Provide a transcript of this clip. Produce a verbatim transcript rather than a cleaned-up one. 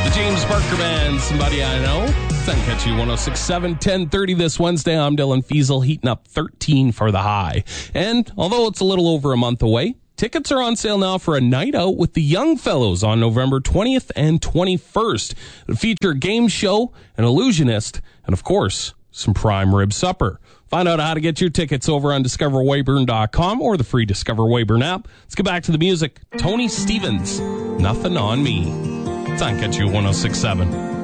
The James Barker Band, Somebody I Know. It's on Catchy one oh six point seven, ten thirty this Wednesday. I'm Dylan Fiesel, heating up thirteen for the high. And although it's a little over a month away, tickets are on sale now for a night out with the Young Fellows on November twentieth and twenty-first. It'll feature a game show, an illusionist, and of course, some prime rib supper. Find out how to get your tickets over on discover weyburn dot com or the free Discover Weyburn app. Let's get back to the music. Tony Stevens, Nothing on Me. It's on Catchy one oh six point seven.